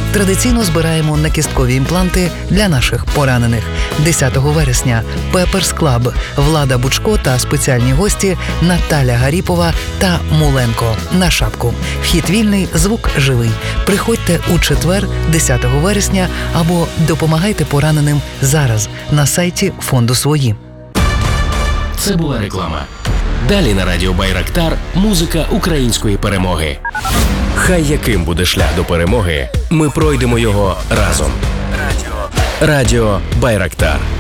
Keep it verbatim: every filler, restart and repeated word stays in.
Традиційно збираємо накісткові імпланти для наших поранених. десятого вересня Пеперс Клаб, Влада Бучко та спеціальні гості Наталя Гаріпова та Муленко на шапку. Вхід вільний, звук живий. Приходьте у четвер, десятого вересня, або допомагайте пораненим зараз на сайті фонду «Свої». Це була реклама. Далі на радіо Байрактар музика української перемоги. Хай яким буде шлях до перемоги, ми пройдемо його разом. Радіо Байрактар.